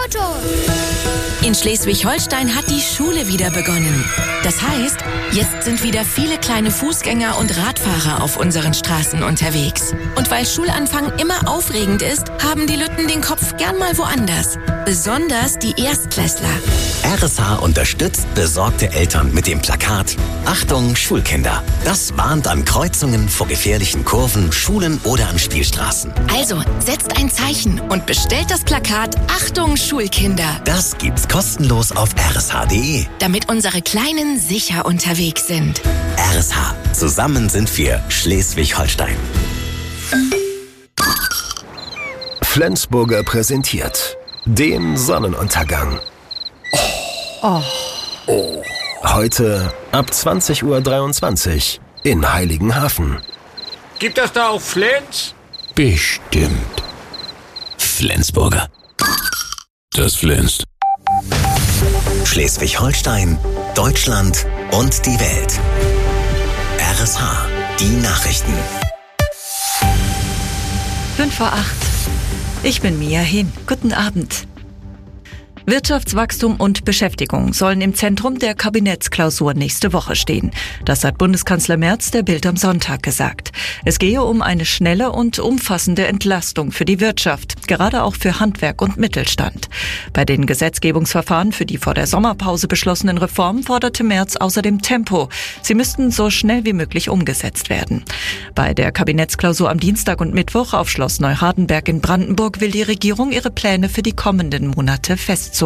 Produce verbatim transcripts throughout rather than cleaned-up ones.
Auto. In Schleswig-Holstein hat die Schule wieder begonnen. Das heißt, jetzt sind wieder viele kleine Fußgänger und Radfahrer auf unseren Straßen unterwegs. Und weil Schulanfang immer aufregend ist, haben die Lütten den Kopf gern mal woanders. Besonders die Erstklässler. R S H unterstützt besorgte Eltern mit dem Plakat Achtung Schulkinder. Das warnt an Kreuzungen vor gefährlichen Kurven, Schulen oder an Spielstraßen. Also, setzt ein Zeichen und bestellt das Plakat Achtung Schulkinder. Das gibt's kostenlos auf r s h punkt d e. Damit unsere Kleinen sicher unterwegs sind. R S H. Zusammen sind wir Schleswig-Holstein. Flensburger präsentiert den Sonnenuntergang. Oh. Oh. Heute ab zwanzig Uhr dreiundzwanzig in Heiligenhafen. Gibt das da auch Flens? Bestimmt. Flensburger. Das flänzt. Schleswig-Holstein, Deutschland und die Welt. R S H. Die Nachrichten. Fünf vor acht. Ich bin Mia Hin. Guten Abend. Wirtschaftswachstum und Beschäftigung sollen im Zentrum der Kabinettsklausur nächste Woche stehen. Das hat Bundeskanzler Merz der Bild am Sonntag gesagt. Es gehe um eine schnelle und umfassende Entlastung für die Wirtschaft, gerade auch für Handwerk und Mittelstand. Bei den Gesetzgebungsverfahren für die vor der Sommerpause beschlossenen Reformen forderte Merz außerdem Tempo. Sie müssten so schnell wie möglich umgesetzt werden. Bei der Kabinettsklausur am Dienstag und Mittwoch auf Schloss Neuhardenberg in Brandenburg will die Regierung ihre Pläne für die kommenden Monate festzurren.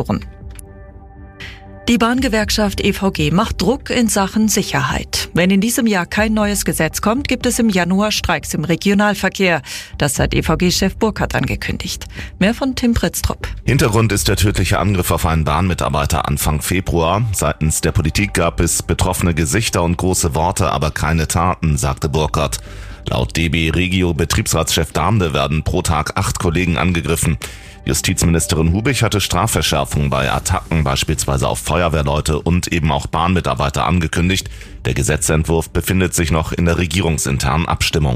Die Bahngewerkschaft E V G macht Druck in Sachen Sicherheit. Wenn in diesem Jahr kein neues Gesetz kommt, gibt es im Januar Streiks im Regionalverkehr. Das hat E V G-Chef Burkhardt angekündigt. Mehr von Tim Pritztrup. Hintergrund ist der tödliche Angriff auf einen Bahnmitarbeiter Anfang Februar. Seitens der Politik gab es betroffene Gesichter und große Worte, aber keine Taten, sagte Burkhardt. Laut D B Regio Betriebsratschef Damde werden pro Tag acht Kollegen angegriffen. Justizministerin Hubich hatte Strafverschärfungen bei Attacken beispielsweise auf Feuerwehrleute und eben auch Bahnmitarbeiter angekündigt. Der Gesetzentwurf befindet sich noch in der regierungsinternen Abstimmung.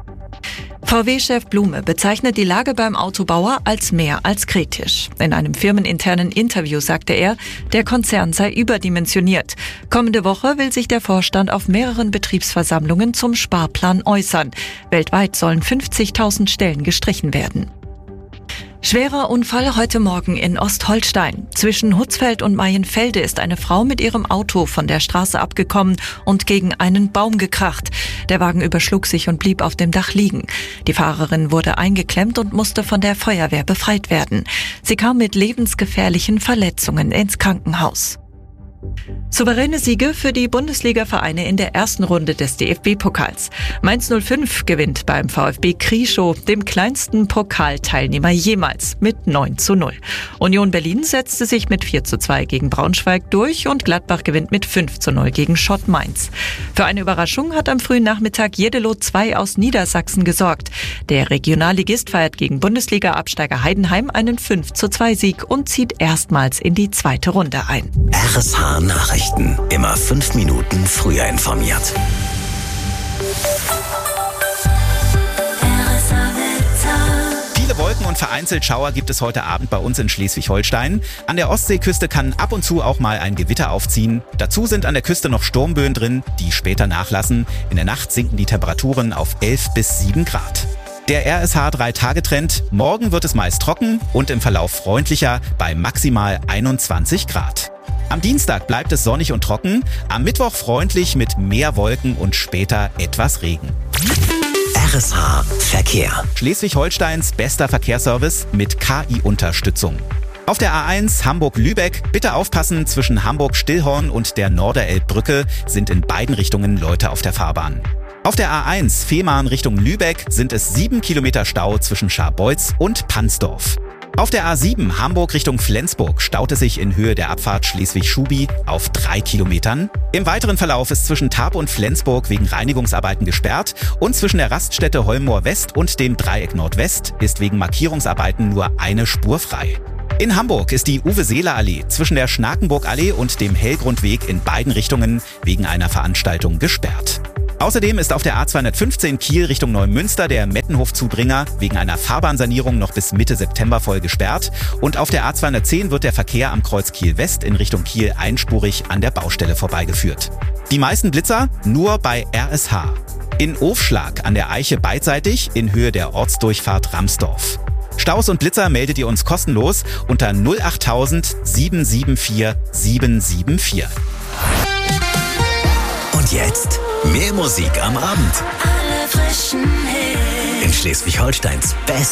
V W-Chef Blume bezeichnet die Lage beim Autobauer als mehr als kritisch. In einem firmeninternen Interview sagte er, der Konzern sei überdimensioniert. Kommende Woche will sich der Vorstand auf mehreren Betriebsversammlungen zum Sparplan äußern. Weltweit sollen fünfzigtausend Stellen gestrichen werden. Schwerer Unfall heute Morgen in Ostholstein. Zwischen Hutzfeld und Maienfelde ist eine Frau mit ihrem Auto von der Straße abgekommen und gegen einen Baum gekracht. Der Wagen überschlug sich und blieb auf dem Dach liegen. Die Fahrerin wurde eingeklemmt und musste von der Feuerwehr befreit werden. Sie kam mit lebensgefährlichen Verletzungen ins Krankenhaus. Souveräne Siege für die Bundesliga-Vereine in der ersten Runde des D F B-Pokals. Mainz null fünf gewinnt beim VfB Krieschow, dem kleinsten Pokalteilnehmer jemals, mit neun zu null. Union Berlin setzte sich mit vier zu zwei gegen Braunschweig durch und Gladbach gewinnt mit fünf zu null gegen Schott Mainz. Für eine Überraschung hat am frühen Nachmittag Jeddelo zwei aus Niedersachsen gesorgt. Der Regionalligist feiert gegen Bundesliga-Absteiger Heidenheim einen fünf zu zwei Sieg und zieht erstmals in die zweite Runde ein. R S H Nachrichten. Immer fünf Minuten früher informiert. Viele Wolken und vereinzelt Schauer gibt es heute Abend bei uns in Schleswig-Holstein. An der Ostseeküste kann ab und zu auch mal ein Gewitter aufziehen. Dazu sind an der Küste noch Sturmböen drin, die später nachlassen. In der Nacht sinken die Temperaturen auf elf bis sieben Grad. Der R S H drei Tage Trend. Morgen wird es meist trocken und im Verlauf freundlicher bei maximal einundzwanzig Grad. Am Dienstag bleibt es sonnig und trocken, am Mittwoch freundlich mit mehr Wolken und später etwas Regen. R S H Verkehr. Schleswig-Holsteins bester Verkehrsservice mit K I-Unterstützung. Auf der A eins Hamburg-Lübeck, bitte aufpassen, zwischen Hamburg-Stillhorn und der Norderelbbrücke sind in beiden Richtungen Leute auf der Fahrbahn. Auf der A eins Fehmarn Richtung Lübeck sind es sieben Kilometer Stau zwischen Scharbeutz und Pansdorf. Auf der A sieben Hamburg Richtung Flensburg staut es sich in Höhe der Abfahrt Schleswig-Schubi auf drei Kilometern. Im weiteren Verlauf ist zwischen Tarp und Flensburg wegen Reinigungsarbeiten gesperrt und zwischen der Raststätte Holmoor West und dem Dreieck Nordwest ist wegen Markierungsarbeiten nur eine Spur frei. In Hamburg ist die Uwe-Seeler-Allee zwischen der Schnakenburg-Allee und dem Hellgrundweg in beiden Richtungen wegen einer Veranstaltung gesperrt. Außerdem ist auf der A zweihundertfünfzehn Kiel Richtung Neumünster der Mettenhof-Zubringer wegen einer Fahrbahnsanierung noch bis Mitte September voll gesperrt. Und auf der A zweihundertzehn wird der Verkehr am Kreuz Kiel-West in Richtung Kiel einspurig an der Baustelle vorbeigeführt. Die meisten Blitzer nur bei R S H. In Ofschlag an der Eiche beidseitig in Höhe der Ortsdurchfahrt Ramsdorf. Staus und Blitzer meldet ihr uns kostenlos unter null achttausend sieben sieben vier sieben sieben vier. Und jetzt mehr Musik am Abend. Alle frischen Hits. In Schleswig-Holsteins Best